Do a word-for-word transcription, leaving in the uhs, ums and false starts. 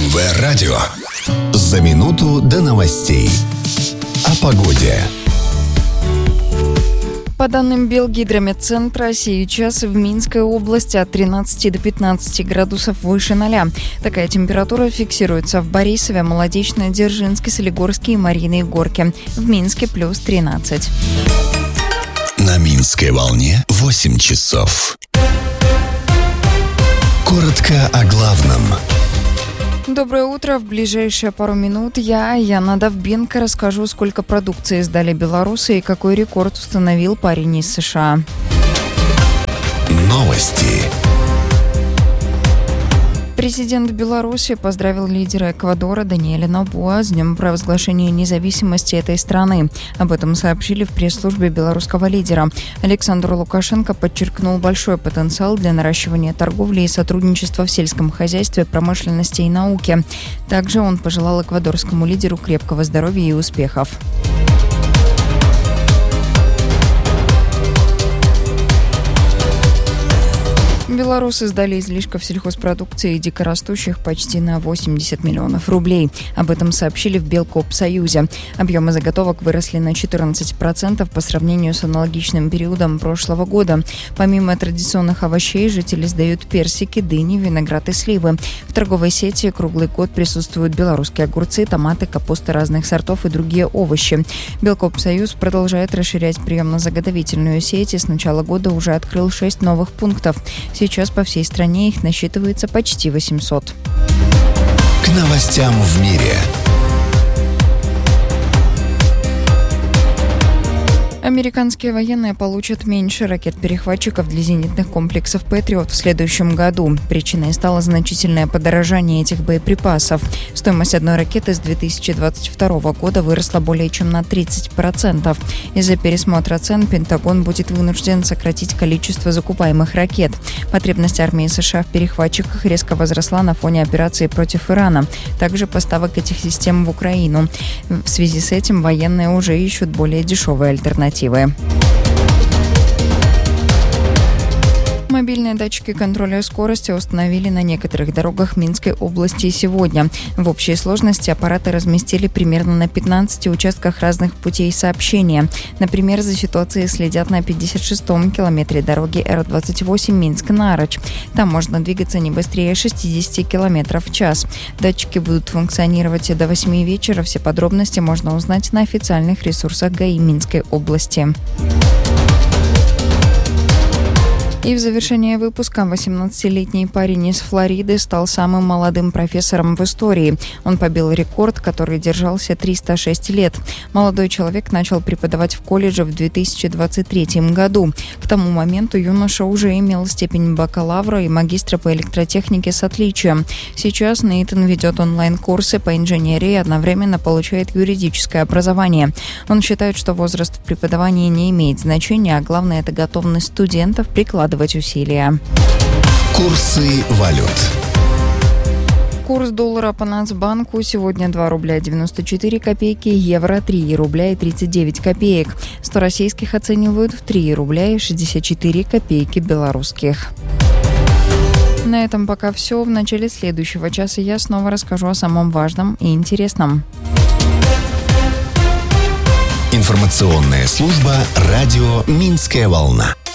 эм вэ радио. За минуту до новостей. О погоде. По данным Белгидрометцентра, сейчас в Минской области от тринадцати до пятнадцати градусов выше ноля. Такая температура фиксируется в Борисове, Молодечной, Дзержинске, Солигорске и Марьиной Горке. В Минске плюс тринадцать. На Минской волне восемь часов. Коротко о главном. Доброе утро. В ближайшие пару минут я, Яна Довбенко, расскажу, сколько продукции сдали белорусы и какой рекорд установил парень из США. Новости. Президент Беларуси поздравил лидера Эквадора Даниэля Нобуа с днем провозглашения независимости этой страны. Об этом сообщили в пресс-службе белорусского лидера. Александр Лукашенко подчеркнул большой потенциал для наращивания торговли и сотрудничества в сельском хозяйстве, промышленности и науке. Также он пожелал эквадорскому лидеру крепкого здоровья и успехов. Белорусы сдали излишков сельхозпродукции и дикорастущих почти на восемьдесят миллионов рублей. Об этом сообщили в Белкопсоюзе. Объемы заготовок выросли на четырнадцать процентов по сравнению с аналогичным периодом прошлого года. Помимо традиционных овощей, жители сдают персики, дыни, виноград и сливы. В торговой сети круглый год присутствуют белорусские огурцы, томаты, капуста разных сортов и другие овощи. Белкопсоюз продолжает расширять приемно-заготовительную сеть и с начала года уже открыл шесть новых пунктов. Сейчас по всей стране их насчитывается почти восемьсот. К новостям в мире. Американские военные получат меньше ракет-перехватчиков для зенитных комплексов «Патриот» в следующем году. Причиной стало значительное подорожание этих боеприпасов. Стоимость одной ракеты с две тысячи двадцать второго года выросла более чем на тридцать процентов. Из-за пересмотра цен Пентагон будет вынужден сократить количество закупаемых ракет. Потребность армии США в перехватчиках резко возросла на фоне операции против Ирана. Также поставок этих систем в Украину. В связи с этим военные уже ищут более дешевые альтернативы. Мобильные датчики контроля скорости установили на некоторых дорогах Минской области сегодня. В общей сложности аппараты разместили примерно на пятнадцати участках разных путей сообщения. Например, за ситуацией следят на пятьдесят шестом километре дороги Р двадцать восемь Минск-Нарочь. Там можно двигаться не быстрее шестидесяти километров в час. Датчики будут функционировать до восьми вечера. Все подробности можно узнать на официальных ресурсах ГАИ Минской области. И в завершение выпуска восемнадцатилетний парень из Флориды стал самым молодым профессором в истории. Он побил рекорд, который держался триста шесть лет. Молодой человек начал преподавать в колледже в две тысячи двадцать третьем году. К тому моменту юноша уже имел степень бакалавра и магистра по электротехнике с отличием. Сейчас Нейтан ведет онлайн-курсы по инженерии и одновременно получает юридическое образование. Он считает, что возраст в преподавании не имеет значения, а главное – это готовность студентов прикладывать усилия. Курсы валют. Курс доллара по Нацбанку сегодня два рубля девяносто четыре копейки, евро три рубля и тридцать девять копеек. сто российских оценивают в три рубля и шестьдесят четыре копейки белорусских. На этом пока все. В начале следующего часа я снова расскажу о самом важном и интересном. Информационная служба «Радио Минская волна».